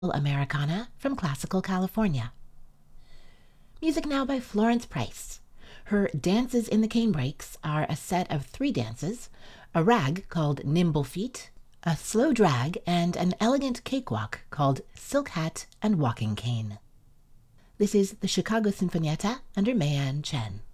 Americana from Classical California. Music now by Florence Price. Her dances in the Canebrakes are a set of 3 dances, a rag called Nimble Feet, a slow drag, and an elegant cakewalk called Silk Hat and Walking Cane. This is the Chicago Sinfonietta under Mayan Chen.